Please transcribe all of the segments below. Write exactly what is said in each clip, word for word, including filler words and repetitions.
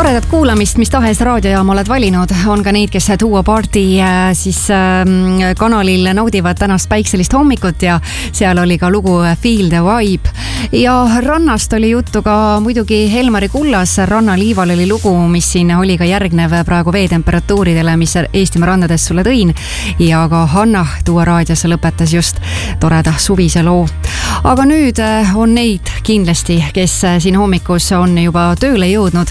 toredat kuulamist, mis tahes raadiojaama oled valinud, on ka neid, kes Duo Party siis kanalil naudivad tänast päikselist hommikut ja seal oli ka lugu Feel the Vibe. Ja rannast oli juttu ka muidugi Helmari Kullas, Rannaliival oli lugu, mis siin oli ka järgnev praegu veetemperatuuridele, mis Eestimaa randades sulle tõin. Ja ka Hanna Duo raadios lõpetas just toreda suvise loo. Aga nüüd on neid kindlasti, kes siin hommikus on juba tööle jõudnud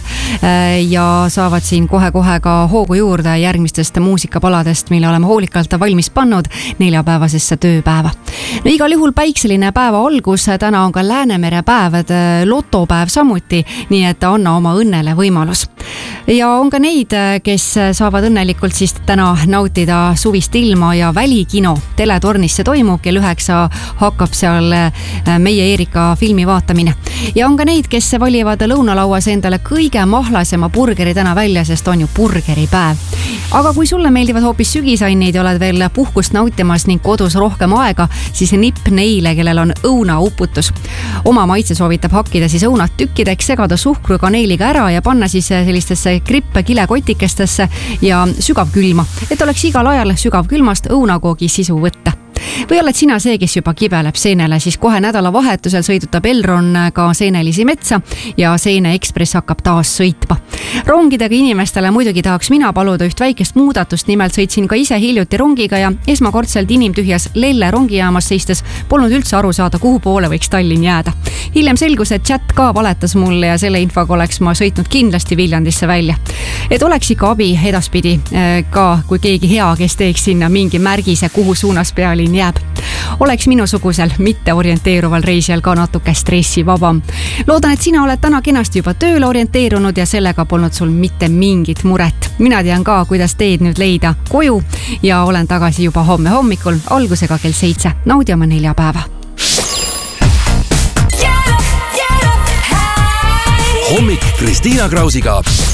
ja saavad siin kohe-kohe ka hoogu juurde järgmistest muusikapaladest, mille oleme hoolikalt valmis pannud neljapäevasesse tööpäeva. No igal juhul päikseline päeva algus, täna on ka Läänemere päev, lotopäev samuti, nii et anna oma õnnele võimalus. Ja on ka neid, kes saavad õnnelikult siis täna nautida suvist ilma ja välikino teletornis see toimub, kell üheksa hakkab seal meie Eerika filmi vaatamine. Ja on ka neid, kes valivad lõunalauas endale kõige mahlasema burgeri täna välja, sest on ju burgeripäev. Aga kui sulle meeldivad hoopis sügisaineid ja oled veel puhkust nautimas ning kodus rohkem aega, siis nipp neile, kellel on õunauputus. Oma maitse soovitab hakkida siis õunat tükkideks, segada suhkru kaneeliga ära ja panna siis sellistesse krippe kilekotikestesse ja sügavkülma, et oleks igal ajal sügavkülmast õunakoogi sisu võtta. Või oled sina see, kes juba kibeleb seenele, siis kohe nädala vahetusel sõidutab Elron ka seenelisi metsa ja Seene Ekspress hakkab taas sõitma. Rongidega inimestele muidugi tahaks mina paluda üht väikest muudatust, nimelt sõitsin ka ise hiljuti rongiga ja esmakordselt inimtühjas Lelle rongijaamas seistes polnud üldse aru saada, kuhu poole võiks Tallinn jääda. Hiljem selgus, et chat ka valetas mulle ja selle infoga oleks ma sõitnud kindlasti Viljandisse välja. Et oleks ikka abi edaspidi ka, kui keegi hea, kes teeks sinna mingi märgise, kuhu suunas pealinn jääb. Oleks minusugusel mitte orienteeruval reisijal ka natuke stressivabam. Loodan, et sina oled täna kenasti juba tööle orienteerunud ja sellega polnud sul mitte mingit muret. Mina tean ka, kuidas teed nüüd leida koju ja olen tagasi juba homme hommikul algusega kell seitse. Naudi oma neljapäeva. Hommik Kristiina Krausiga.